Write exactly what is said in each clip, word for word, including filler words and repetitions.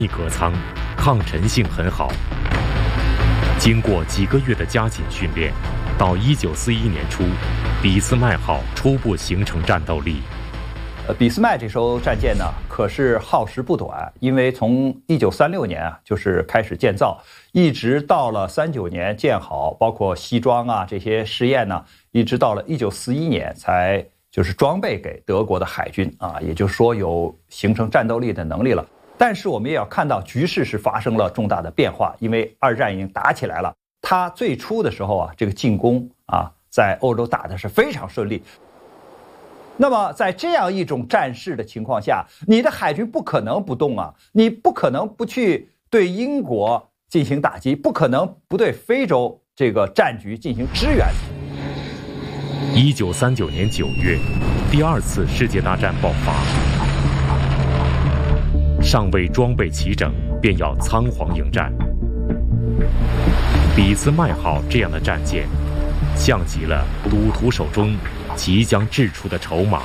密隔舱，抗沉性很好。经过几个月的加紧训练，到一九四一年初，俾斯麦号初步形成战斗力。 呃，俾斯麦这艘战舰呢，可是耗时不短，因为从一九三六年啊，就是开始建造，一直到了三九年建好，包括西装啊这些试验呢，一直到了一九四一年才就是装备给德国的海军啊，也就是说有形成战斗力的能力了。但是我们也要看到，局势是发生了重大的变化，因为二战已经打起来了。它最初的时候啊，这个进攻啊，在欧洲打的是非常顺利。那么在这样一种战事的情况下，你的海军不可能不动啊，你不可能不去对英国进行打击，不可能不对非洲这个战局进行支援。 一九三九年九月，第二次世界大战爆发。尚未装备齐整，便要仓皇迎战。俾斯麦号这样的战舰，像极了赌徒手中即将掷出的筹码。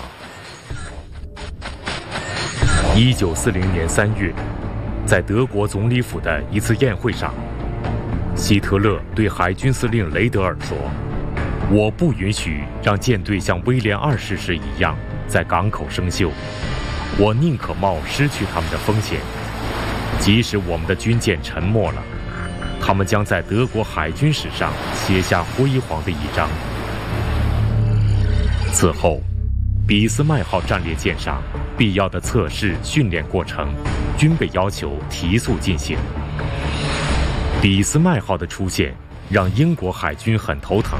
一九四零年三月，在德国总理府的一次宴会上，希特勒对海军司令雷德尔说：“我不允许让舰队像威廉二世时一样在港口生锈。我宁可冒失去他们的风险，即使我们的军舰沉没了，他们将在德国海军史上写下辉煌的一章。”此后，俾斯麦号战列舰上必要的测试训练过程均被要求提速进行。俾斯麦号的出现让英国海军很头疼。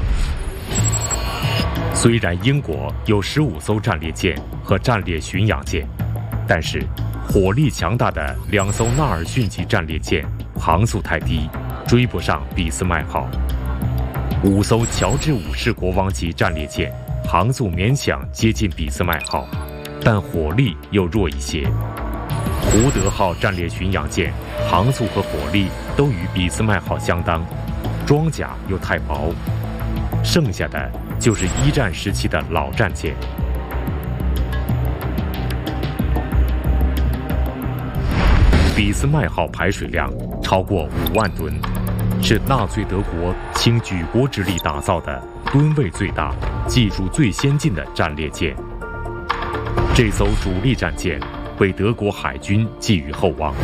虽然英国有十五艘战列舰和战列巡洋舰，但是火力强大的两艘纳尔逊级战列舰航速太低，追不上俾斯麦号。五艘乔治五世国王级战列舰航速勉强接近俾斯麦号，但火力又弱一些。胡德号战列巡洋舰航速和火力都与俾斯麦号相当，装甲又太薄，剩下的就是一战时期的老战舰。俾斯麦号排水量超过五万吨，是纳粹德国倾举国之力打造的吨位最大、技术最先进的战列舰。这艘主力战舰为德国海军寄予厚望。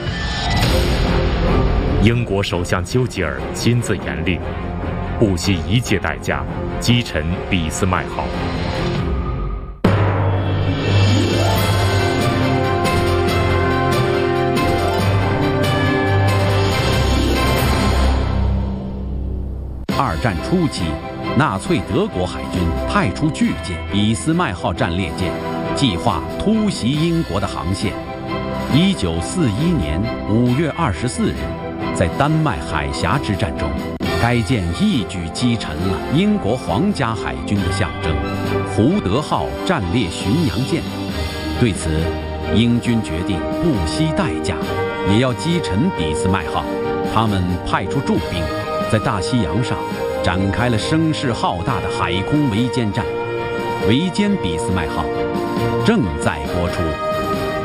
英国首相丘吉尔亲自严令，不惜一切代价击沉俾斯麦号。 二战初期，纳粹德国海军派出巨舰俾斯麦号战列舰，计划突袭英国的航线。一九四一年五月二十四日，在丹麦海峡之战中，该舰一举击沉了英国皇家海军的象征——胡德号战列巡洋舰。对此，英军决定不惜代价，也要击沉俾斯麦号。他们派出驻兵，在大西洋上展开了声势浩大的海空围歼战。围歼俾斯麦号正在播出。